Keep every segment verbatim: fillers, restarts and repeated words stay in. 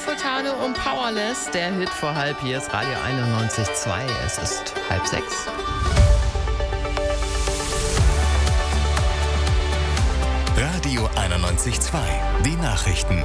Fotane und Powerless, der Hit vor halb. Hier ist Radio einundneunzig Komma zwei. Es ist halb sechs. Radio einundneunzig Komma zwei. Die Nachrichten.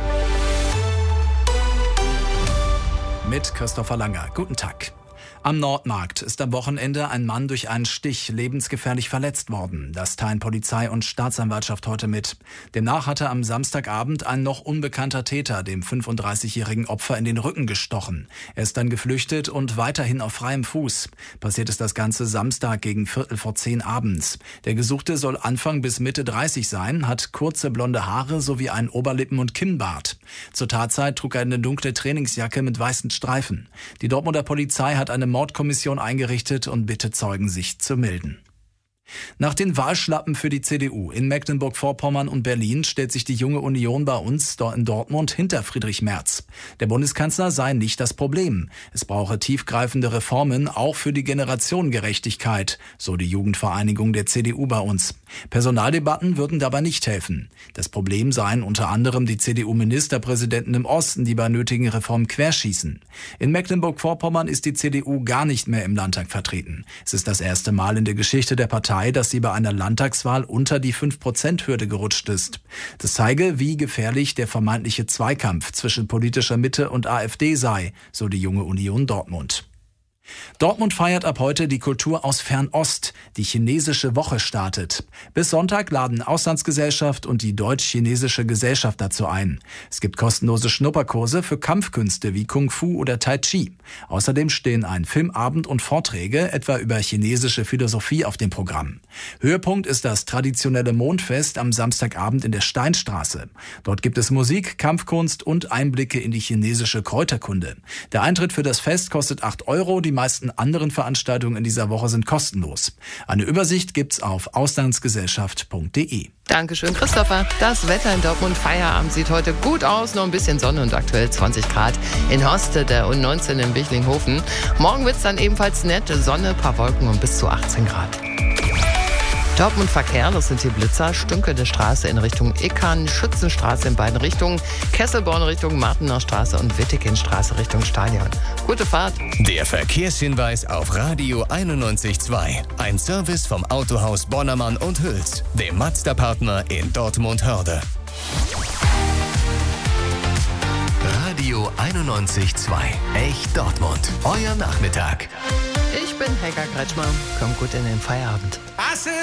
Mit Christopher Langer. Guten Tag. Am Nordmarkt ist am Wochenende ein Mann durch einen Stich lebensgefährlich verletzt worden. Das teilen Polizei und Staatsanwaltschaft heute mit. Demnach hatte am Samstagabend ein noch unbekannter Täter dem fünfunddreißigjährigen Opfer in den Rücken gestochen. Er ist dann geflüchtet und weiterhin auf freiem Fuß. Passiert ist das Ganze Samstag gegen Viertel vor zehn abends. Der Gesuchte soll Anfang bis Mitte dreißig sein, hat kurze blonde Haare sowie einen Oberlippen- und Kinnbart. Zur Tatzeit trug er eine dunkle Trainingsjacke mit weißen Streifen. Die Dortmunder Polizei hat eine Mordkommission eingerichtet und bittet Zeugen, sich zu melden. Nach den Wahlschlappen für die C D U in Mecklenburg-Vorpommern und Berlin stellt sich die Junge Union bei uns in Dortmund hinter Friedrich Merz. Der Bundeskanzler sei nicht das Problem. Es brauche tiefgreifende Reformen, auch für die Generationengerechtigkeit, so die Jugendvereinigung der C D U bei uns. Personaldebatten würden dabei nicht helfen. Das Problem seien unter anderem die C D U-Ministerpräsidenten im Osten, die bei nötigen Reformen querschießen. In Mecklenburg-Vorpommern ist die C D U gar nicht mehr im Landtag vertreten. Es ist das erste Mal in der Geschichte der Partei, dass sie bei einer Landtagswahl unter die fünf Prozent Hürde gerutscht ist. Das zeige, wie gefährlich der vermeintliche Zweikampf zwischen politischer Mitte und AfD sei, so die Junge Union Dortmund. Dortmund feiert ab heute die Kultur aus Fernost. Die chinesische Woche startet. Bis Sonntag laden Auslandsgesellschaft und die Deutsch-Chinesische Gesellschaft dazu ein. Es gibt kostenlose Schnupperkurse für Kampfkünste wie Kung Fu oder Tai Chi. Außerdem stehen ein Filmabend und Vorträge, etwa über chinesische Philosophie, auf dem Programm. Höhepunkt ist das traditionelle Mondfest am Samstagabend in der Steinstraße. Dort gibt es Musik, Kampfkunst und Einblicke in die chinesische Kräuterkunde. Der Eintritt für das Fest kostet acht Euro, die Die meisten anderen Veranstaltungen in dieser Woche sind kostenlos. Eine Übersicht gibt's auf auslandsgesellschaft punkt de. Dankeschön, Christopher. Das Wetter in Dortmund Feierabend sieht heute gut aus. Noch ein bisschen Sonne und aktuell zwanzig Grad in Hostede und neunzehn in Bichlinghofen. Morgen wird's dann ebenfalls nett. Sonne, paar Wolken und bis zu achtzehn Grad. Dortmund Verkehr, das sind die Blitzer, Stünkede Straße in Richtung Ickern, Schützenstraße in beiden Richtungen, Kesselborn Richtung Martener Straße und Wittekindstraße Richtung Stadion. Gute Fahrt. Der Verkehrshinweis auf Radio einundneunzig Komma zwei. Ein Service vom Autohaus Bonnermann und Hüls, dem Mazda-Partner in Dortmund-Hörde. Radio einundneunzig Komma zwei. Echt Dortmund. Euer Nachmittag. Ich bin Helga Kretschmer. Kommt gut in den Feierabend.